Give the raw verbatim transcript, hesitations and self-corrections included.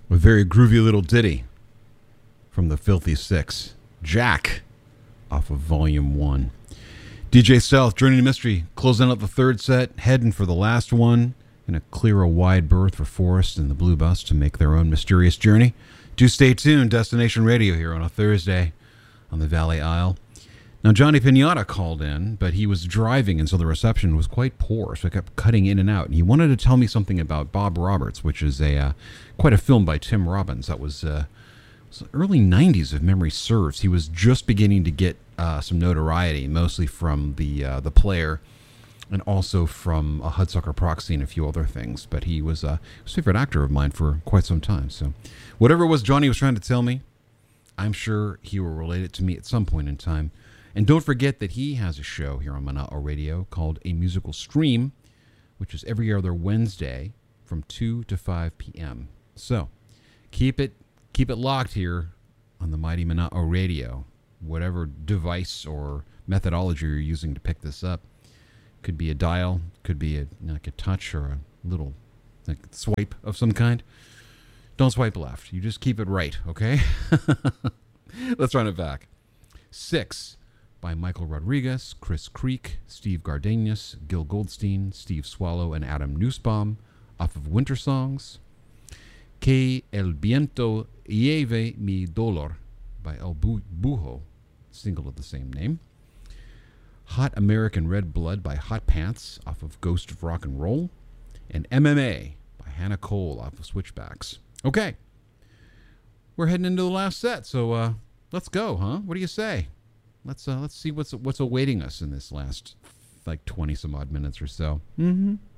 A very groovy little ditty from the Filthy Six. Jack, off of Volume one. D J Stealth, Journey to Mystery, closing out the third set, heading for the last one, and a clear a wide berth for Forrest and the Blue Bus to make their own mysterious journey. Do stay tuned, Destination Radio here on a Thursday on the Valley Isle. Now, Johnny Pinata called in, but he was driving, and so the reception was quite poor, so I kept cutting in and out. And he wanted to tell me something about Bob Roberts, which is a uh, quite a film by Tim Robbins. That was, uh, was early nineties, if memory serves. He was just beginning to get uh, some notoriety, mostly from the uh, the Player, and also from uh, Hudsucker Proxy and a few other things. But he was uh, a favorite actor of mine for quite some time. So whatever it was Johnny was trying to tell me, I'm sure he will relate it to me at some point in time. And don't forget that he has a show here on Mana'o Radio called A Musical Stream, which is every other Wednesday from two to five p.m. So keep it keep it locked here on the mighty Mana'o Radio. Whatever device or methodology you're using to pick this up. Could be a dial, could be a, like a touch or a little like swipe of some kind. Don't swipe left. You just keep it right, okay? Let's run it back. Six. By Michael Rodriguez, Chris Creek, Steve Gardenius, Gil Goldstein, Steve Swallow, and Adam Nussbaum, off of Winter Songs. Que el viento lleve mi dolor, by El Bujo, single of the same name. Hot American Red Blood by Hot Pants, off of Ghost of Rock and Roll. And M M A by Hannah Cole, off of Switchbacks. Okay, we're heading into the last set, so uh, let's go, huh? What do you say? Let's uh, let's see what's what's awaiting us in this last like twenty some odd minutes or so. Mm-hmm.